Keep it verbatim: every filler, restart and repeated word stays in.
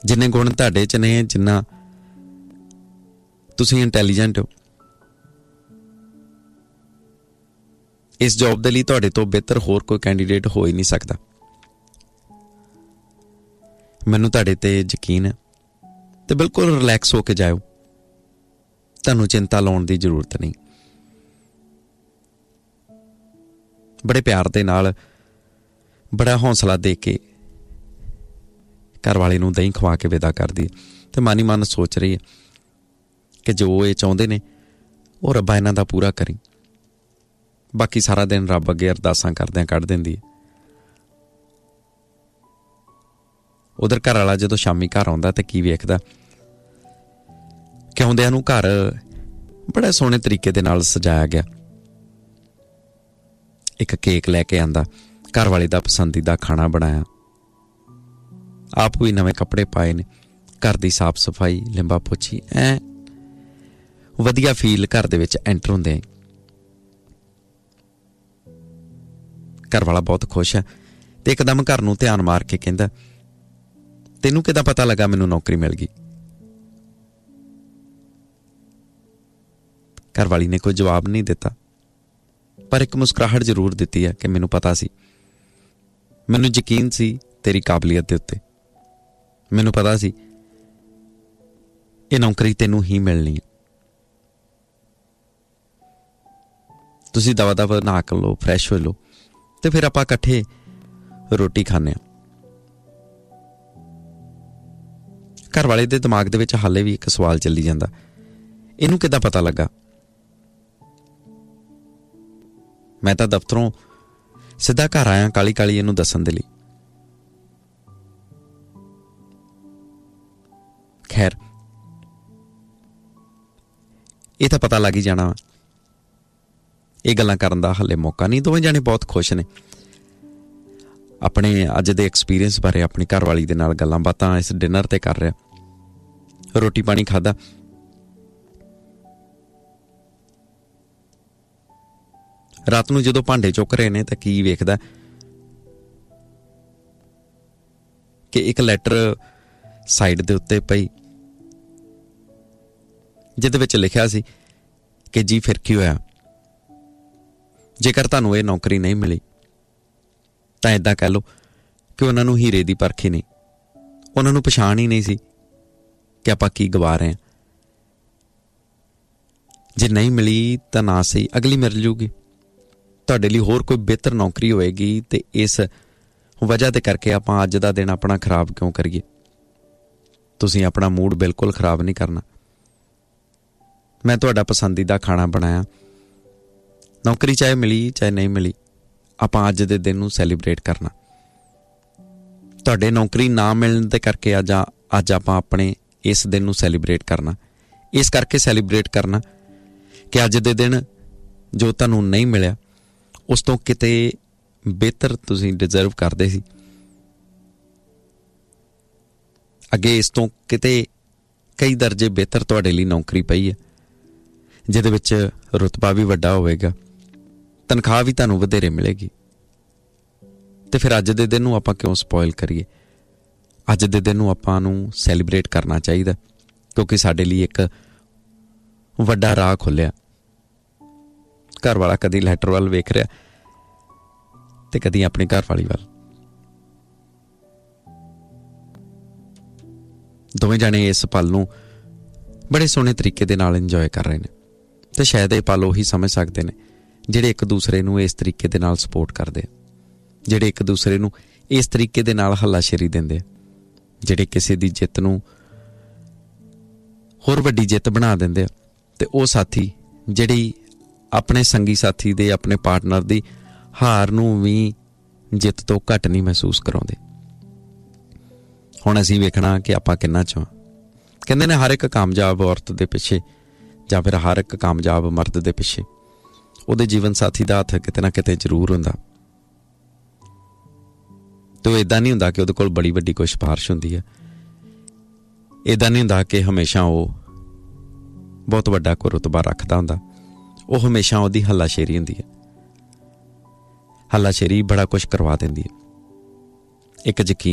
ਜਿੰਨੇ ਗੁਣ ਤੁਹਾਡੇ 'ਚ ਨੇ, ਜਿੰਨਾ ਤੁਸੀਂ ਇੰਟੈਲੀਜੈਂਟ ਹੋ, ਇਸ ਜੋਬ ਦੇ ਲਈ ਤੁਹਾਡੇ ਤੋਂ ਬਿਹਤਰ ਹੋਰ ਕੋਈ ਕੈਂਡੀਡੇਟ ਹੋ ਹੀ ਨਹੀਂ ਸਕਦਾ। ਮੈਨੂੰ ਤੁਹਾਡੇ ਤੇ ਯਕੀਨ ਹੈ ਤੇ ਬਿਲਕੁਲ ਰਿਲੈਕਸ ਹੋ ਕੇ ਜਾਓ, ਤੁਹਾਨੂੰ ਚਿੰਤਾ ਲਾਉਣ ਦੀ ਜ਼ਰੂਰਤ ਨਹੀਂ। ਬੜੇ ਪਿਆਰ ਦੇ ਨਾਲ, ਬੜਾ ਹੌਸਲਾ ਦੇ ਕੇ ਘਰ ਵਾਲੇ ਨੂੰ ਦਹੀਂ ਖਵਾ ਕੇ ਵਿਦਾ ਕਰਦੀ ਹੈ ਤੇ ਮਨ ਹੀ ਮਨ ਸੋਚ ਰਹੀ ਹੈ ਕਿ ਜੋ ਇਹ ਚਾਹੁੰਦੇ ਨੇ ਉਹ ਰੱਬਾ ਇਹਨਾਂ ਦਾ ਪੂਰਾ ਕਰੀ। ਬਾਕੀ ਸਾਰਾ ਦਿਨ ਰੱਬ ਅੱਗੇ ਅਰਦਾਸਾਂ ਕਰਦਿਆਂ ਕੱਢ ਦਿੰਦੀ ਹੈ। ਉਧਰ ਘਰ ਵਾਲਾ ਜਦੋਂ ਸ਼ਾਮੀ ਘਰ ਆਉਂਦਾ ਤੇ ਕੀ ਵੇਖਦਾ ਕਿ ਆਉਂਦਿਆਂ ਨੂੰ ਘਰ ਬੜੇ ਸੋਹਣੇ ਤਰੀਕੇ ਦੇ ਨਾਲ ਸਜਾਇਆ ਗਿਆ। ਇੱਕ ਕੇਕ ਲੈ ਕੇ ਆਂਦਾ, ਘਰ ਵਾਲੇ ਦਾ ਪਸੰਦੀਦਾ ਖਾਣਾ ਬਣਾਇਆ, ਆਪ ਵੀ ਨਵੇਂ ਕੱਪੜੇ ਪਾਏ ਨੇ, ਘਰ ਦੀ ਸਾਫ਼ ਸਫਾਈ, ਲਿੰਬਾ ਪੋਛੀ, ਐ ਵਧੀਆ ਫੀਲ ਘਰ ਦੇ ਵਿੱਚ ਐਂਟਰ ਹੁੰਦੇ। ਘਰ ਵਾਲਾ ਬਹੁਤ ਖੁਸ਼ ਹੈ ਤੇ ਇੱਕਦਮ ਘਰ ਨੂੰ ਧਿਆਨ ਮਾਰ ਕੇ ਕਹਿੰਦਾ, ਤੈਨੂੰ ਕਿੱਦਾਂ ਪਤਾ ਲੱਗਾ ਮੈਨੂੰ ਨੌਕਰੀ ਮਿਲ ਗਈ? ਘਰ ਵਾਲੀ ਨੇ ਕੋਈ ਜਵਾਬ ਨਹੀਂ ਦਿੱਤਾ, ਪਰ ਇੱਕ ਮੁਸਕਰਾਹਟ ਜ਼ਰੂਰ ਦਿੱਤੀ ਹੈ ਕਿ ਮੈਨੂੰ ਪਤਾ ਸੀ, ਮੈਨੂੰ ਯਕੀਨ ਸੀ ਤੇਰੀ ਕਾਬਲੀਅਤ ਦੇ ਉੱਤੇ, ਮੈਨੂੰ ਪਤਾ ਸੀ ਇਹ ਨੌਕਰੀ ਤੈਨੂੰ ਹੀ ਮਿਲਣੀ ਹੈ। ਤੁਸੀਂ ਦਵਾ ਦਵਾ ਨਹਾ ਕੇ ਲਓ, ਫਰੈਸ਼ ਹੋ ਲਓ ਤੇ ਫਿਰ ਆਪਾਂ ਇਕੱਠੇ ਰੋਟੀ ਖਾਂਦੇ ਹਾਂ। ਘਰ ਵਾਲੇ ਦੇ ਦਿਮਾਗ ਦੇ ਵਿੱਚ ਹਾਲੇ ਵੀ ਇੱਕ ਸਵਾਲ ਚੱਲੀ ਜਾਂਦਾ, ਇਹਨੂੰ ਕਿੱਦਾਂ ਪਤਾ ਲੱਗਾ? ਮੈਂ ਤਾਂ ਦਫ਼ਤਰੋਂ ਸਿੱਧਾ ਘਰ ਆਇਆ ਕਾਲੀ ਕਾਲੀ ਇਹਨੂੰ ਦੱਸਣ ਦੇ ਲਈ। ਖੈਰ, ਇਹ ਤਾਂ ਪਤਾ ਲੱਗ ਹੀ ਜਾਣਾ। ਇਹ ਗੱਲਾਂ ਕਰਨ ਦਾ ਹਾਲੇ ਮੌਕਾ ਨਹੀਂ। ਦੋਵੇਂ ਜਾਣੇ ਬਹੁਤ ਖੁਸ਼ ਨੇ ਆਪਣੇ ਅੱਜ ਦੇ ਐਕਸਪੀਰੀਅੰਸ ਬਾਰੇ, ਆਪਣੀ ਘਰ ਵਾਲੀ ਦੇ ਨਾਲ ਗੱਲਾਂ ਬਾਤਾਂ ਇਸ ਡਿਨਰ ਤੇ ਕਰ ਰਿਹਾ। ਰੋਟੀ ਪਾਣੀ ਖਾਧਾ, ਰਾਤ ਨੂੰ ਜਦੋਂ ਭਾਂਡੇ ਚੁੱਕ ਰਹੇ ਨੇ ਤਾਂ ਕੀ ਵੇਖਦਾ ਕਿ ਇੱਕ ਲੈਟਰ ਸਾਈਡ ਦੇ ਉੱਤੇ ਪਈ, ਜਿਹਦੇ ਵਿੱਚ ਲਿਖਿਆ ਸੀ ਕਿ ਜੀ ਫਿਰ ਕੀ ਹੋਇਆ, ਜੇਕਰ ਤੁਹਾਨੂੰ ਇਹ ਨੌਕਰੀ ਨਹੀਂ ਮਿਲੀ ਤਾਂ ਏਦਾਂ ਕਹਿ ਲਓ ਕਿ ਉਹਨਾਂ ਨੂੰ ਹੀਰੇ ਦੀ ਪਰਖ ਹੀ ਨਹੀਂ, ਉਹਨਾਂ ਨੂੰ ਪਛਾਣ ਹੀ ਨਹੀਂ ਸੀ ਕਿ ਆਪਾਂ ਕੀ ਗਵਾ ਰਹੇ ਹਾਂ। ਜੇ ਨਹੀਂ ਮਿਲੀ ਤਾਂ ਨਾ ਸਹੀ, ਅਗਲੀ ਮਿਲ ਜੂਗੀ, ਤੁਹਾਡੇ ਲਈ ਹੋਰ ਕੋਈ ਬਿਹਤਰ ਨੌਕਰੀ ਹੋਏਗੀ, ਤੇ ਇਸ ਵਜ੍ਹਾ ਦੇ ਕਰਕੇ ਆਪਾਂ ਅੱਜ ਦਾ ਦਿਨ ਆਪਣਾ ਖਰਾਬ ਕਿਉਂ ਕਰੀਏ? ਤੁਸੀਂ ਆਪਣਾ ਮੂਡ ਬਿਲਕੁਲ ਖਰਾਬ ਨਹੀਂ ਕਰਨਾ। ਮੈਂ ਤੁਹਾਡਾ ਪਸੰਦੀਦਾ ਖਾਣਾ ਬਣਾਇਆ, ਨੌਕਰੀ ਚਾਹੇ ਮਿਲੀ ਚਾਹੇ ਨਹੀਂ ਮਿਲੀ, ਆਪਾਂ ਅੱਜ ਦੇ ਦਿਨ ਨੂੰ ਸੈਲੀਬ੍ਰੇਟ ਕਰਨਾ। ਤੁਹਾਡੇ ਨੌਕਰੀ ਨਾ ਮਿਲਣ ਦੇ ਕਰਕੇ ਅੱਜ ਅੱਜ ਆਪਾਂ ਆਪਣੇ ਇਸ ਦਿਨ ਨੂੰ ਸੈਲੀਬ੍ਰੇਟ ਕਰਨਾ। ਇਸ ਕਰਕੇ ਸੈਲੀਬ੍ਰੇਟ ਕਰਨਾ ਕਿ ਅੱਜ ਦੇ ਦਿਨ ਜੋ ਤੁਹਾਨੂੰ ਨਹੀਂ ਮਿਲਿਆ ਉਸ ਤੋਂ ਕਿਤੇ ਬਿਹਤਰ ਤੁਸੀਂ ਡਿਜ਼ਰਵ ਕਰਦੇ ਸੀ। ਅੱਗੇ ਇਸ ਤੋਂ ਕਿਤੇ ਕਈ ਦਰਜੇ ਬਿਹਤਰ ਤੁਹਾਡੇ ਲਈ ਨੌਕਰੀ ਪਈ ਹੈ, ਜਿਹਦੇ ਵਿੱਚ ਰੁਤਬਾ ਵੀ ਵੱਡਾ ਹੋਵੇਗਾ, ਤਨਖਾਹ ਵੀ ਤੁਹਾਨੂੰ ਵਧੇਰੇ ਮਿਲੇਗੀ। ਤੇ ਫਿਰ ਅੱਜ ਦੇ ਦਿਨ ਨੂੰ ਆਪਾਂ ਕਿਉਂ ਸਪੋਇਲ ਕਰੀਏ? ਅੱਜ ਦੇ ਦਿਨ ਨੂੰ ਆਪਾਂ ਨੂੰ ਸੈਲੀਬ੍ਰੇਟ ਕਰਨਾ ਚਾਹੀਦਾ, ਕਿਉਂਕਿ ਸਾਡੇ ਲਈ ਇੱਕ ਵੱਡਾ ਰਾਹ ਖੁੱਲਿਆ। ਘਰ ਵਾਲਾ ਕਦੀ ਲੈਟਰ ਵੱਲ ਵੇਖ ਰਿਹਾ ਤੇ ਕਦੀ ਆਪਣੀ ਘਰ ਵਾਲੀ ਵੱਲ। ਦੋਵੇਂ ਜਾਣੇ ਇਸ ਪਲ ਨੂੰ ਬੜੇ ਸੋਹਣੇ ਤਰੀਕੇ ਦੇ ਨਾਲ ਇੰਜੋਏ ਕਰ ਰਹੇ ਨੇ, ਤੇ ਸ਼ਾਇਦ ਇਹ ਪਲ ਉਹੀ ਸਮਝ ਸਕਦੇ ਨੇ ਜਿਹੜੇ ਇੱਕ ਦੂਸਰੇ ਨੂੰ ਇਸ ਤਰੀਕੇ ਦੇ ਨਾਲ ਸਪੋਰਟ ਕਰਦੇ ਆ, ਜਿਹੜੇ ਇੱਕ ਦੂਸਰੇ ਨੂੰ ਇਸ ਤਰੀਕੇ ਦੇ ਨਾਲ ਹੱਲਾਸ਼ੇਰੀ ਦਿੰਦੇ ਆ, ਜਿਹੜੇ ਕਿਸੇ ਦੀ ਜਿੱਤ ਨੂੰ ਹੋਰ ਵੱਡੀ ਜਿੱਤ ਬਣਾ ਦਿੰਦੇ ਆ, ਤੇ ਉਹ ਸਾਥੀ ਜਿਹੜੀ ਆਪਣੇ ਸੰਗੀ ਸਾਥੀ ਦੇ, ਆਪਣੇ ਪਾਰਟਨਰ ਦੀ ਹਾਰ ਨੂੰ ਵੀ ਜਿੱਤ ਤੋਂ ਘੱਟ ਨਹੀਂ ਮਹਿਸੂਸ ਕਰਾਉਂਦੇ। ਹੁਣ ਅਸੀਂ ਵੇਖਣਾ ਕਿ ਆਪਾਂ ਕਿੰਨਾ ਚਾਹਾਂ। ਕਹਿੰਦੇ ਨੇ ਹਰ ਇੱਕ ਕਾਮਯਾਬ ਔਰਤ ਦੇ ਪਿੱਛੇ ਜਾਂ ਫਿਰ ਹਰ ਇੱਕ ਕਾਮਯਾਬ ਮਰਦ ਦੇ ਪਿੱਛੇ ਉਹਦੇ ਜੀਵਨ ਸਾਥੀ ਦਾ ਹੱਥ ਕਿਤੇ ਨਾ ਕਿਤੇ ਜ਼ਰੂਰ ਹੁੰਦਾ। ਤੇ ਉਹ ਇੱਦਾਂ ਨਹੀਂ ਹੁੰਦਾ ਕਿ ਉਹਦੇ ਕੋਲ ਬੜੀ ਵੱਡੀ ਕੋਈ ਸਿਫਾਰਿਸ਼ ਹੁੰਦੀ ਹੈ, ਇੱਦਾਂ ਨਹੀਂ ਹੁੰਦਾ ਕਿ ਹਮੇਸ਼ਾ ਉਹ ਬਹੁਤ ਵੱਡਾ ਕੋਈ ਰੁਤਬਾ ਰੱਖਦਾ ਹੁੰਦਾ। ਉਹ ਹਮੇਸ਼ਾ ਉਹਦੀ ਹੱਲਾਸ਼ੇਰੀ ਹੁੰਦੀ ਹੈ। ਹੱਲਾਸ਼ੇਰੀ ਬੜਾ ਕੁਛ ਕਰਵਾ ਦਿੰਦੀ ਹੈ। ਇੱਕ ਯਕੀਨ